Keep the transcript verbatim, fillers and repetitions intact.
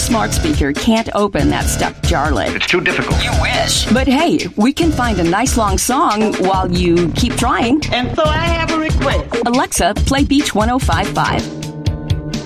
smart speaker can't open that stuck jar lid. It's too difficult. You wish. But hey, we can find a nice long song while you keep trying. And so I have a request. Alexa, play Beach one oh five point five.